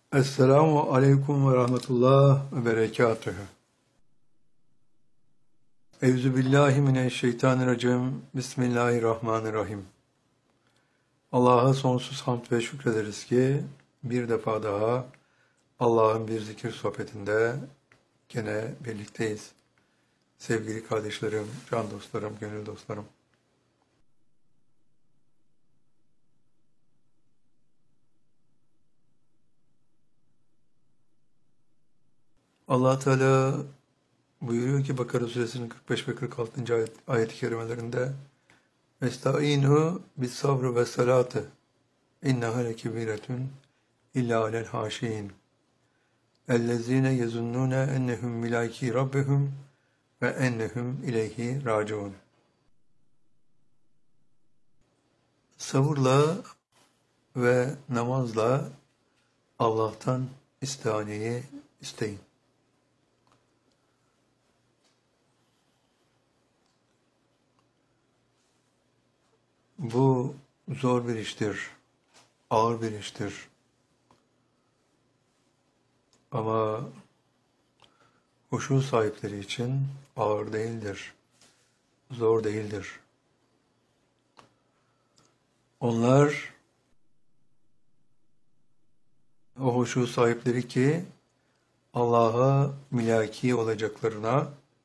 Esselamu aleyküm ve rahmetullah ve berekatühü. Euzubillahimineşşeytanirracim. Bismillahirrahmanirrahim. Allah'a sonsuz hamd ve şükrederiz ki bir defa daha Allah'ın bir zikir sohbetinde gene birlikteyiz. Sevgili kardeşlerim, can dostlarım, gönül dostlarım. Allah Teala buyuruyor ki Bakara suresinin 45 ve 46. ayet-i kerimelerinde Estağinu bis sabrı ve salatı inneha lekebiretun illa alel haşin ellezine yezunnune ennehum milaki rabbihum ve ennehum ileyhi raciun. Sabırla ve namazla Allah'tan istihaneyi isteyin. Bu zor bir iştir, ağır bir iştir. Ama huşu sahipleri için ağır değildir, zor değildir. Onlar o huşu sahipleri ki Allah'a milaki olacaklarına,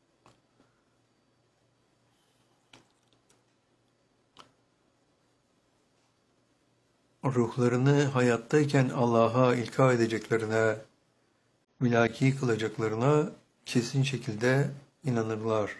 ruhlarını hayattayken Allah'a ilka edeceklerine, milaki kılacaklarına kesin şekilde inanırlar.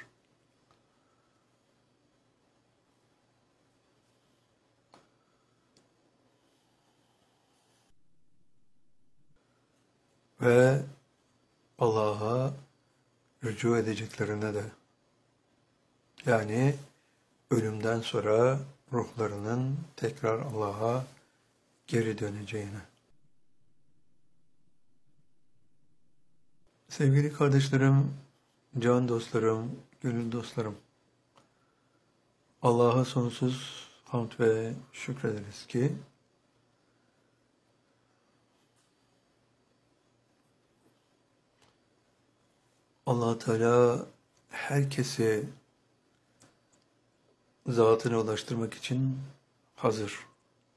Ve Allah'a rücu edeceklerine de, yani ölümden sonra ruhlarının tekrar Allah'a geri döneceğine. Sevgili kardeşlerim, can dostlarım, gönül dostlarım, Allah'a sonsuz hamd ve şükrederiz ki Allah Teala herkesi zatına ulaştırmak için hazır.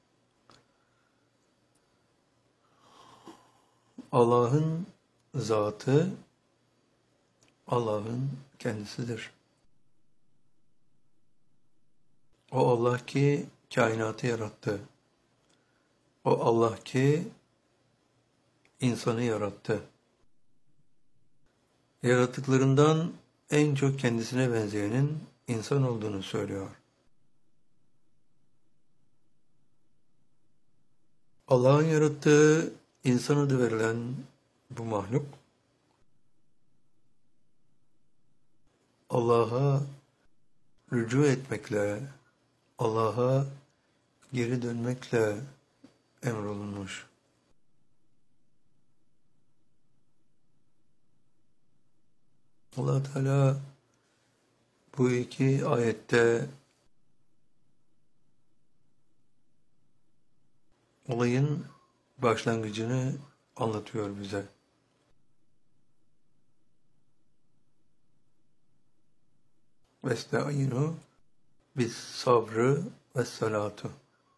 Allah'ın zatı Allah'ın kendisidir. O Allah ki kainatı yarattı. O Allah ki insanı yarattı. Yaratıklarından en çok kendisine benzeyenin insan olduğunu söylüyor. Allah'ın yarattığı insan adı verilen bu mahluk, Allah'a rücu etmekle, Allah'a geri dönmekle emrolunmuş. Allah Teala bu iki ayette olayın başlangıcını anlatıyor bize. Vesta'inu bis sabrı ve salatu.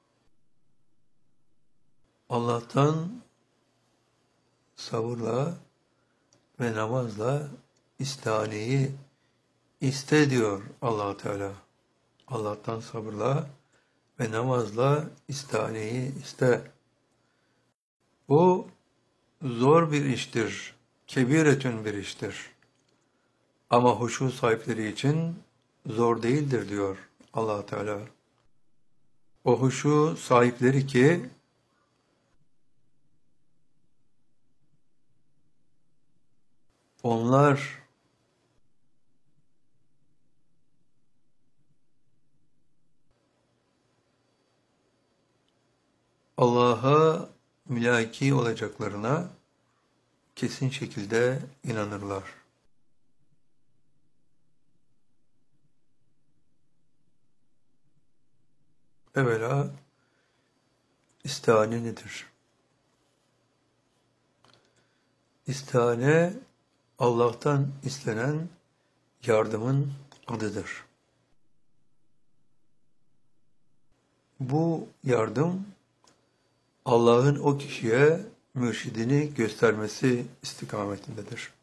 Allah'tan sabırla ve namazla istihaneyi iste diyor Allah Teala. Allah'tan sabırla ve namazla istihaneyi iste. Bu zor bir iştir, kebiretün bir iştir. Ama huşu sahipleri için zor değildir diyor Allah Teala. O huşu sahipleri ki onlar Allah'a mülaki olacaklarına kesin şekilde inanırlar. Evvela istihane nedir? İstihane, Allah'tan istenen yardımın adıdır. Bu yardım, Allah'ın o kişiye mürşidini göstermesi istikametindedir.